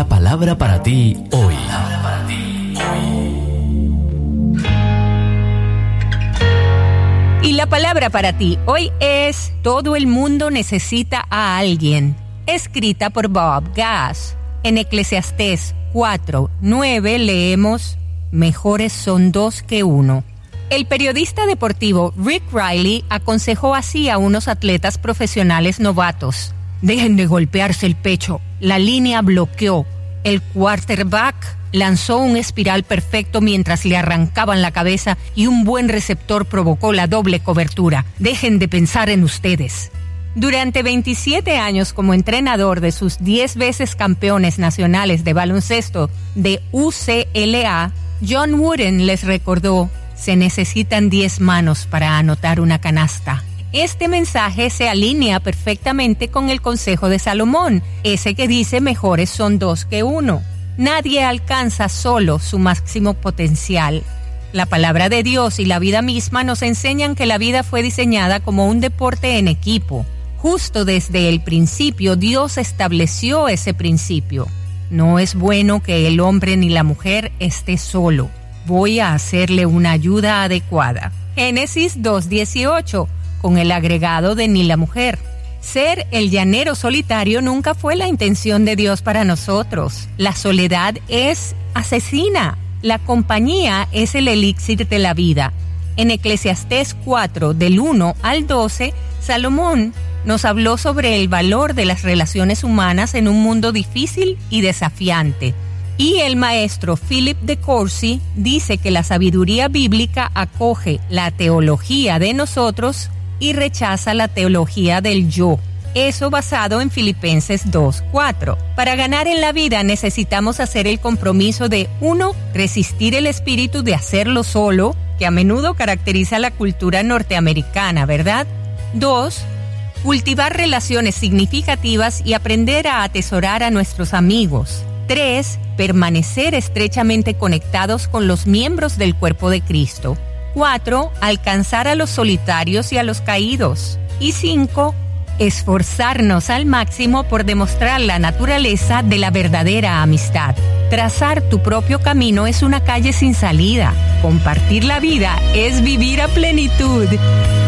la palabra para ti hoy. Y la palabra para ti hoy es Todo el mundo necesita a alguien, escrita por Bob Gass. En Eclesiastés 4:9 leemos: mejores son dos que uno. El periodista deportivo Rick Riley aconsejó así a unos atletas profesionales novatos: dejen de golpearse el pecho, la línea bloqueó, el quarterback lanzó un espiral perfecto mientras le arrancaban la cabeza y un buen receptor provocó la doble cobertura. Dejen de pensar en ustedes. Durante 27 años como entrenador de sus 10 veces campeones nacionales de baloncesto de UCLA, John Wooden les recordó: se necesitan 10 manos para anotar una canasta. Este mensaje se alinea perfectamente con el consejo de Salomón, ese que dice mejores son dos que uno. Nadie alcanza solo su máximo potencial. La palabra de Dios y la vida misma nos enseñan que la vida fue diseñada como un deporte en equipo. Justo desde el principio, Dios estableció ese principio. No es bueno que el hombre ni la mujer esté solo. Voy a hacerle una ayuda adecuada. Génesis 2:18, con el agregado de ni la mujer. Ser el llanero solitario nunca fue la intención de Dios para nosotros. La soledad es asesina. La compañía es el elixir de la vida. En Eclesiastés 4, del 1 al 12, Salomón nos habló sobre el valor de las relaciones humanas en un mundo difícil y desafiante. Y el maestro Philip de Courcy dice que la sabiduría bíblica acoge la teología de nosotros y rechaza la teología del yo. Eso basado en Filipenses 2:4. Para ganar en la vida necesitamos hacer el compromiso de 1. Resistir el espíritu de hacerlo solo, que a menudo caracteriza la cultura norteamericana, ¿verdad? 2. Cultivar relaciones significativas y aprender a atesorar a nuestros amigos. 3. Permanecer estrechamente conectados con los miembros del cuerpo de Cristo. 4. Alcanzar a los solitarios y a los caídos. Y 5. Esforzarnos al máximo por demostrar la naturaleza de la verdadera amistad. Trazar tu propio camino es una calle sin salida. Compartir la vida es vivir a plenitud.